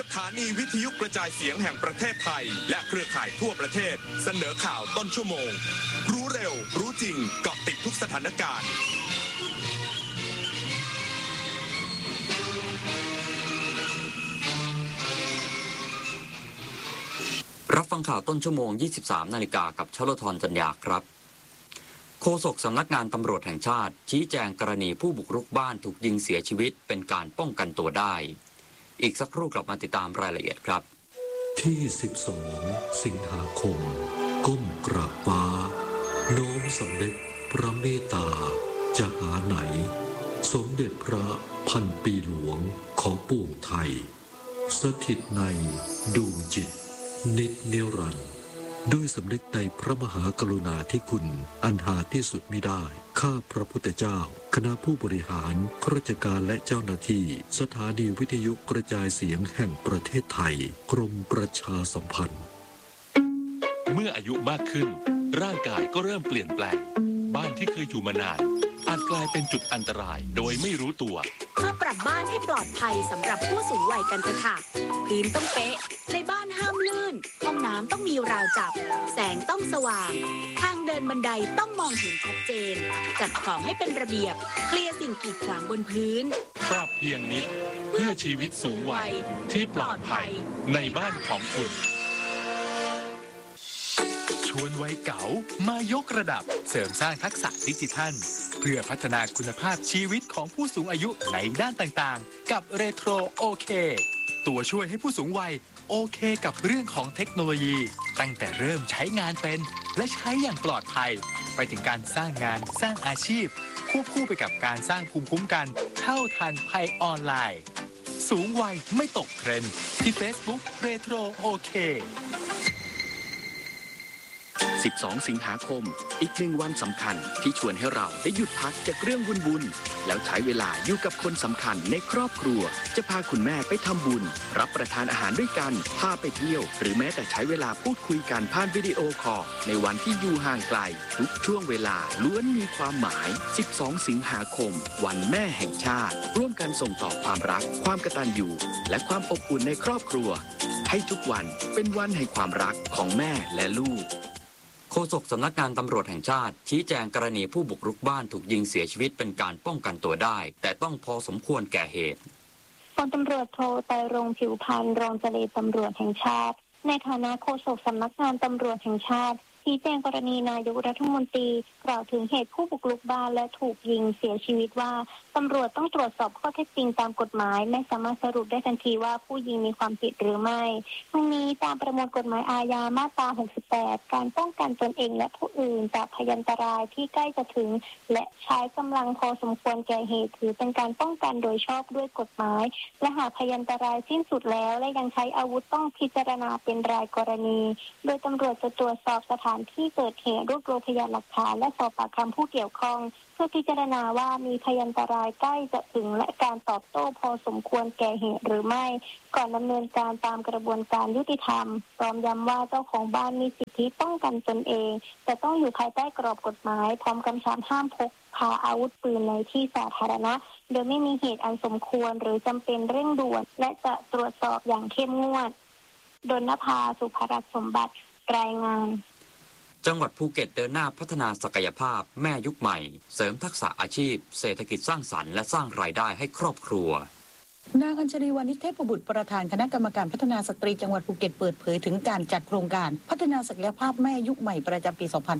ถานีวิทยุกระจายเสียงแห่งประเทศไทยและเครือข่ายทั่วประเทศเสนอข่าวต้นชั่วโมงรู้เร็วรู้จริงเกาะติดทุกสถานการณ์รับฟังข่าวต้นชั่วโมง 23 นาฬิกากับชลธรจัญญาครับโฆษกสำนักงานตำรวจแห่งชาติชี้แจงกรณีผู้บุกรุกบ้านถูกยิงเสียชีวิตเป็นการป้องกันตัวได้อีกสักครู่กลับมาติดตามรายละเอียดครับที่12สิงหาคมก้มกราบฟ้าโน้มสำเร็จพระเมตตาจะหาไหนสมเด็จพระพันปีหลวงของปวงไทยสถิตในดวงจิตนิจนิรันดร์ด้วยสำนึกในพระมหากรุณาธิคุณอันหาที่สุดมิได้ข้าพระพุทธเจ้าคณะผู้บริหารข้าราชการและเจ้าหน้าที่สถานีวิทยุกระจายเสียงแห่งประเทศไทยกรมประชาสัมพันธ์เมื่ออายุมากขึ้นร่างกายก็เริ่มเปลี่ยนแปลงบ้านที่เคยอยู่มานานอาจกลายเป็นจุดอันตรายโดยไม่รู้ตัวมาปรับบ้านให้ปลอดภัยสำหรับผู้สูงวัยกันเถอะค่ะพื้นต้องเป๊ะในบ้านห้ามลื่นห้องน้ำต้องมีราวจับแสงต้องสว่างทางเดินบันไดต้องมองเห็นชัดเจนจัดของให้เป็นระเบียบเคลียร์สิ่งกีดขวางบนพื้นปรับเพียงนิดเพื่อชีวิตสูงวัยที่ปลอดภัยในบ้านของคุณชวนวัยเก๋ามายกระดับเสริมสร้างทักษะดิจิทัลเพื่อพัฒนาคุณภาพชีวิตของผู้สูงอายุในด้านต่างๆกับเรโทรโอเคตัวช่วยให้ผู้สูงวัยโอเคกับเรื่องของเทคโนโลยีตั้งแต่เริ่มใช้งานเป็นและใช้อย่างปลอดภัยไปถึงการสร้างงานสร้างอาชีพควบคู่ไปกับการสร้างภูมิคุ้มกันเท่าทันภัยออนไลน์สูงวัยไม่ตกเทรนด์ที่ Facebook เรโทรโอเค 12 สิงหาคมอีกหนึ่งวันสำคัญที่ชวนให้เราได้หยุดพักจากเรื่องวุ่นๆแล้วใช้เวลาอยู่กับคนสำคัญในครอบครัวจะพาคุณแม่ไปทำบุญรับประทานอาหารด้วยกันพาไปเที่ยวหรือแม้แต่ใช้เวลาพูดคุยกันผ่านวิดีโอคอลในวันที่อยู่ห่างไกลทุกช่วงเวลาล้วนมีความหมาย12 สิงหาคมวันแม่แห่งชาติร่วมกันส่งต่อความรักความกตัญญูและความอบอุ่นในครอบครัวให้ทุกวันเป็นวันแห่งความรักของแม่และลูกโฆษกสำนักงานตำรวจแห่งชาติชี้แจงกรณีผู้บุกรุกบ้านถูกยิงเสียชีวิตเป็นการป้องกันตัวได้แต่ต้องพอสมควรแก่เหตุพลตำรวจโทไตรรงค์ผิวพรรณรองเจรตำรวจแห่งชาติในฐานะโฆษกสำนักงานตำรวจแห่งชาติชี้แจงกรณีนายกรัฐมนตรีกล่าวถึงเหตุผู้บุกรุกบ้านและถูกยิงเสียชีวิตว่าตำรวจต้องตรวจสอบข้อเท็จจริงตามกฎหมายไม่สามารถสรุปได้ทันทีว่าผู้ยิงมีความผิดหรือไม่ทั้งนี้ตามประมวลกฎหมายอาญามาตรา 68 การป้องกันตนเองและผู้อื่นจากพยันตรายที่ใกล้จะถึงและใช้กำลังพอสมควรแก่เหตุถือเป็นการป้องกันโดยชอบด้วยกฎหมายและหากพยันตรายสิ้นสุดแล้วและยังใช้อาวุธต้องพิจารณาเป็นรายกรณีโดยตำรวจจะตรวจสอบสถานที่เกิดเหตุรวบรวมพยานหลักฐานและสอบปากคำผู้เกี่ยวข้องเพื่อพิจารณาว่ามีพยันตรายใกล้จะถึงและการตอบโต้พอสมควรแก่เหตุหรือไม่ก่อนดำเนินการตามกระบวนการยุติธรรมพร้อมย้ำว่าเจ้าของบ้านมีสิทธิป้องกันตนเองแต่ต้องอยู่ภายใต้กรอบกฎหมายพร้อมกำชับห้ามพกพาอาวุธปืนในที่สาธารณะโดยไม่มีเหตุอันสมควรหรือจำเป็นเร่งด่วนและจะตรวจสอบอย่างเข้มงวดดลภา สุภรัตน์สมบัติรายงานจังหวัดภูเก็ตเดินหน้าพัฒนาศักยภาพแม่ยุคใหม่เสริมทักษะอาชีพเศรษฐกิจสร้างสรรค์และสร้างรายได้ให้ครอบครัวนางอัญชลี วานิชเทพบุตรประธานคณะกรรมการพัฒนาสตรีจังหวัดภูเก็ตเปิดเผยถึงการจัดโครงการพัฒนาศักยภาพแม่ยุคใหม่ประจำปี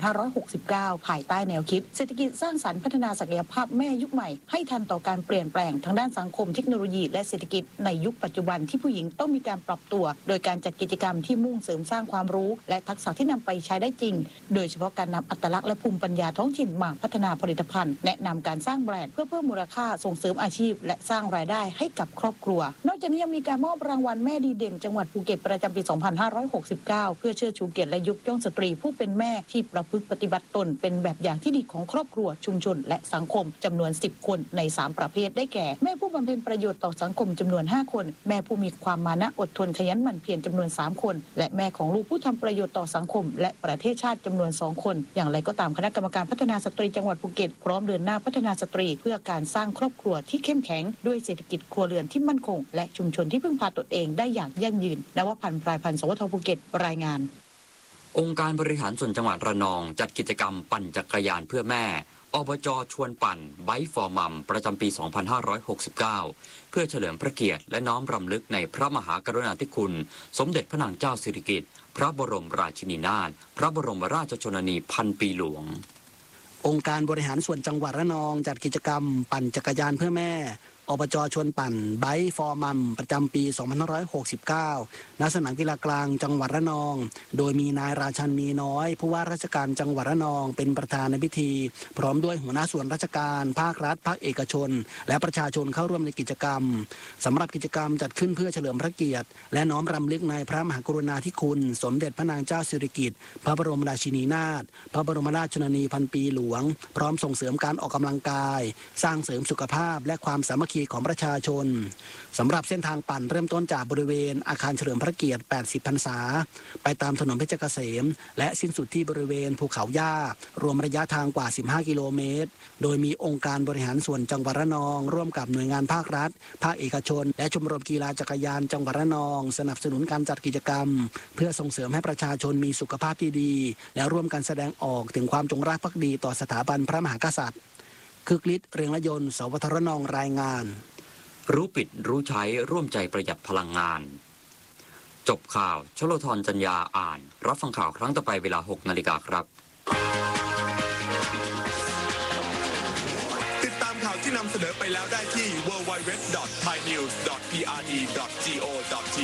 2569 ภายใต้แนวคิดเศรษฐกิจสร้างสรรค์พัฒนาศักยภาพแม่ยุคใหม่ให้ทันต่อการเปลี่ยนแปลงทางด้านสังคมเทคโนโลยีและเศรษฐกิจในยุคปัจจุบันที่ผู้หญิงต้องมีการปรับตัวโดยการจัดกิจกรรมที่มุ่งเสริมสร้างความรู้และทักษะที่นำไปใช้ได้จริงโดยเฉพาะการนำอัตลักษณ์และภูมิปัญญาท้องถิ่นมาพัฒนาผลิตภัณฑ์แนะนำการสร้างแบรนด์เพื่อเพิ่มมูลค่าส่งเสริมอาชีพและสร้างรายได้ให้กับครอบครัวนอกจากนี้ยังมีการมอบรางวัลแม่ดีเด่นจังหวัดภูเก็ตประจำปี 2569 เพื่อเชิดชูเกียรติและยกย่องสตรีผู้เป็นแม่ที่ประพฤติปฏิบัติตนเป็นแบบอย่างที่ดีของครอบครัวชุมชนและสังคมจำนวน 10 คนใน 3 ประเภทได้แก่แม่ผู้บำเพ็ญประโยชน์ต่อสังคมจำนวน 5 คนแม่ผู้มีความมานะอดทนขยันหมั่นเพียรจำนวน 3 คนและแม่ของลูกผู้ทำประโยชน์ต่อสังคมและประเทศชาติจำนวน 2 คนอย่างไรก็ตามคณะกรรมการพัฒนาสตรีจังหวัดภูเก็ตพร้อมเดินหน้าพัฒนาสตรีเพื่อการสร้างครอบครัวที่เข้มแข็งด้วยเศรษฐกิจครัวเรือนญที่มั่นคงและชุมชนที่พึ่งพาตนเองได้อย่างยั่งยืนนวพันธ์ พรายพันธ์ สวทภูเก็ตรายงานองค์การบริหารส่วนจังหวัดระนองจัดกิจกรรมปั่นจักรยานเพื่อแม่อบจ.ชวนปั่นไบค์ฟอร์มัมประจำปี 2569 เพื่อเฉลิมพระเกียรติและน้อมรำลึกในพระมหากรุณาธิคุณสมเด็จพระนางเจ้าสิริกิติ์พระบรมราชินีนาถพระบรมราชชนนีพันปีหลวงองค์การบริหารส่วนจังหวัดระนองจัดกิจกรรมปั่นจักรยานเพื่อแม่อบจ.ชวนปั่นไบค์ฟอร์มัมประจำปี 2569 ณ สนามกีฬากลางจังหวัดระนอง โดยมีนายราชันมีน้อยผู้ว่าราชการจังหวัดระนองเป็นประธานในพิธี พร้อมด้วยหัวหน้าส่วนราชการภาครัฐภาคเอกชน และประชาชนเข้าร่วมในกิจกรรมสำหรับกิจกรรมจัดขึ้นเพื่อเฉลิมพระเกียรติและน้อมรำลึกในพระมหากรุณาธิคุณสมเด็จพระนางเจ้าสิริกิติ์พระบรมราชินีนาถพระบรมราชชนนีพันปีหลวงพร้อมส่งเสริมการออกกำลังกายสร้างเสริมสุขภาพและความสามัคคีของประชาชนสำหรับเส้นทางปั่นเริ่มต้นจากบริเวณอาคารเฉลิมพระเกียรติ 80 พรรษาไปตามถนนเพชรเกษมและสิ้นสุดที่บริเวณภูเขาย่ารวมระยะทางกว่า 15 กิโลเมตรโดยมีองค์การบริหารส่วนจังหวัดระนองร่วมกับหน่วยงานภาครัฐภาคเอกชนและชมรมกีฬาจักรยานจังหวัดระนองสนับสนุนการจัดกิจกรรมเพื่อส่งเสริมให้ประชาชนมีสุขภาพที่ดีและร่วมกันแสดงออกถึงความจงรักภักดีต่อสถาบันพระมหากษัตริย์คึกฤทธิ์เรืองละยนต์ สวทรนองรายงานรู้ปิดรู้ใช้ร่วมใจประหยัดพลังงาน จบข่าวชโลธรจัญญาอ่านรับฟังข่าวครั้งต่อไปเวลา 6 นาฬิกาครับติดตามข่าวที่นำเสนอไปแล้วได้ที่ www.thainews.prd.go.th